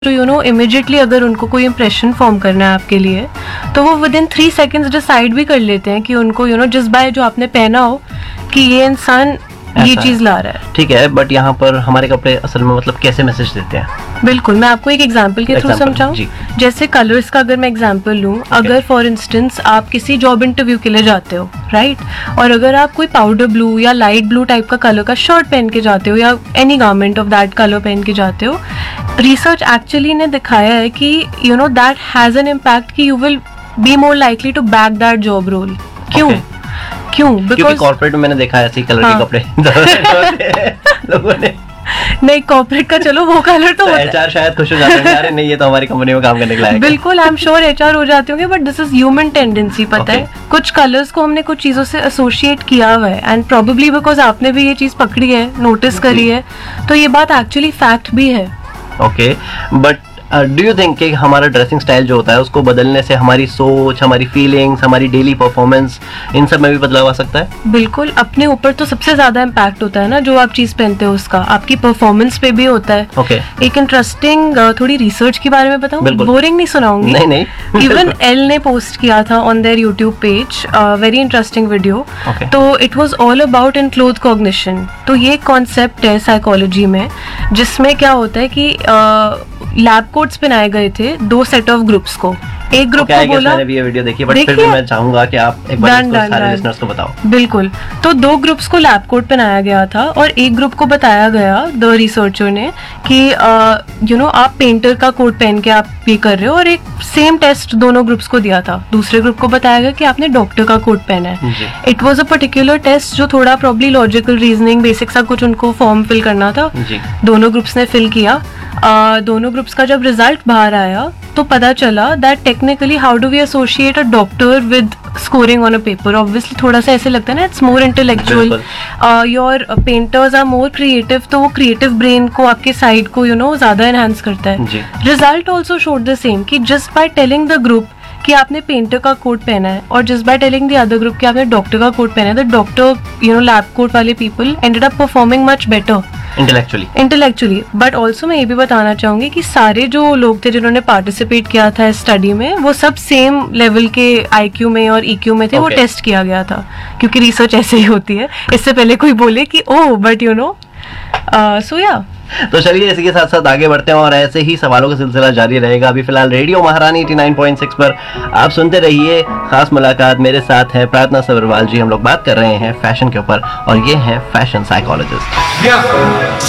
तो इमिडिएटली अगर उनको कोई इंप्रेशन फॉर्म करना है आपके लिए, तो वो विद इन 3 सेकेंड्स डिसाइड भी कर लेते हैं कि उनको जिस बाय जो आपने पहना हो कि ये इंसान ये चीज ला रहा है। ठीक है, बट यहाँ पर हमारे कपड़े असल में मतलब कैसे मैसेज देते हैं? बिल्कुल, मैं आपको एक एग्जांपल के थ्रू समझाऊं। जैसे कलर्स का अगर मैं एग्जांपल लूं, अगर फॉर इंस्टेंस आप किसी जॉब इंटरव्यू के लिए जाते हो, राइट, और अगर आप कोई पाउडर ब्लू या लाइट ब्लू टाइप का कलर का शर्ट पहन के जाते हो या any garment of that colour पहन के जाते हो, रिसर्च एक्चुअली ने दिखाया है कि दैट हैज एन इम्पैक्ट कि you will be more likely to back that job role. क्यों? क्योंकि कॉर्पोरेट में मैंने देखा है ऐसे कलर के कपड़े लोगों ने। नहीं, कॉर्पोरेट का चलो वो कलर तो एचआर शायद खुश हो जाते हैं, अरे नहीं ये तो हमारी कंपनी में काम करने के लायक है। बिल्कुल, आई एम श्योर एचआर हो जाते होंगे, but this is human tendency. पता है, कुछ कलर्स को हमने कुछ चीजों से एसोसिएट किया हुआ है, एंड प्रोबेबली बिकॉज आपने भी ये चीज पकड़ी है, नोटिस करी है, तो ये बात एक्चुअली फैक्ट भी है। Okay, but do you think कि हमारा ड्रेसिंग स्टाइल जो होता है उसको बदलने से हमारी सोच, हमारी फीलिंग्स, हमारी डेली परफॉर्मेंस, इन सब में भी बदलाव आ सकता है? बिल्कुल, अपने ऊपर तो सबसे ज्यादा इम्पैक्ट होता है ना, जो आप चीज पहनते हो उसका आपकी परफॉर्मेंस पे भी होता है। एक इंटरेस्टिंग थोड़ी रिसर्च के बारे में बताऊं? बोरिंग नहीं सुनाऊंगी। नहीं। इवन एल ने पोस्ट किया था on their YouTube page, very interesting video. तो it was all about एनक्लोथ cognition. तो ये कॉन्सेप्ट है साइकोलॉजी में, जिसमें क्या होता है कि लैब कोट्स पहनाए गए थे 2 सेट ऑफ ग्रुप्स को। एक ग्रुप को बोला, मैंने भी ये वीडियो देखी, बट फिर भी मैं चाहूंगा कि आप एक बार इसको सारे लिसनर्स को बताओ। बिल्कुल, तो 2 ग्रुप्स को लैब कोट पहनाया गया था और एक ग्रुप को बताया गया द रिसर्चर ने कि आप पेंटर का कोट पहन के आप ये कर रहे हो, और एक सेम टेस्ट दोनों ग्रुप्स को दिया था। दूसरे ग्रुप को बताया गया कि आपने डॉक्टर का कोट पहना है। It was a particular test जो थोड़ा प्रॉब्ली लॉजिकल रीजनिंग बेसिक सा कुछ उनको फॉर्म फिल करना था। दोनों ग्रुप्स ने फिल किया। दोनों ग्रुप्स का जब रिजल्ट बाहर आया तो पता चला that technically how do we associate a doctor with scoring on a paper. Obviously थोड़ा सा ऐसे लगता है ना, it's more intellectual. Your painters are more creative, तो वो क्रिएटिव ब्रेन को आपके साइड को ज्यादा एनहांस करता है। Result also showed the same कि just by telling the group कि आपने पेंटर का कोट पहना है और just by telling the other group कि आपने डॉक्टर का कोट पहना है, द डॉक्टर लैब कोट वाले people ended up performing much better intellectually. But also मैं ये भी बताना चाहूंगी कि सारे जो लोग थे जिन्होंने पार्टिसिपेट किया था इस स्टडी में, वो सब सेम लेवल के IQ में और EQ में थे। वो टेस्ट किया गया था, क्योंकि रिसर्च ऐसे ही होती है, इससे पहले कोई बोले कि ओह बट सो या। तो चलिए इसी के साथ साथ आगे बढ़ते हैं और ऐसे ही सवालों का सिलसिला जारी रहेगा। अभी फिलहाल रेडियो महारानी 89.6 पर आप सुनते रहिए खास मुलाकात। मेरे साथ है प्रार्थना सब्रवाल जी। हम लोग बात कर रहे हैं फैशन के ऊपर और ये है फैशन साइकोलॉजिस्ट।